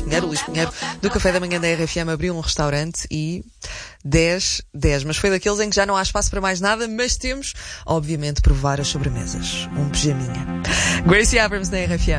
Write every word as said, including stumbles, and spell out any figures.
Pinheiro, o Luís Pinheiro, do Café da Manhã da R F M, abriu um restaurante e dez, dez. Mas foi daqueles em que já não há espaço para mais nada, mas temos, obviamente, provar as sobremesas. Um pijaminha. Gracie Abrams na R F M.